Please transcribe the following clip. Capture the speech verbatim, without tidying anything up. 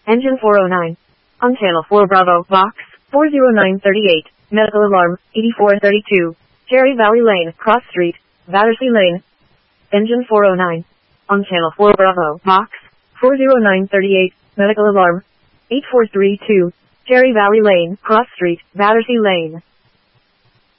Engine four oh nine. On channel four Bravo, box four oh nine thirty-eight. Medical alarm eighty-four thirty-two. Cherry Valley Lane, Cross Street, Battersea Lane. Engine four oh nine. On channel four Bravo, box four oh nine thirty-eight. Medical alarm eighty-four thirty-two. Cherry Valley Lane, Cross Street, Battersea Lane.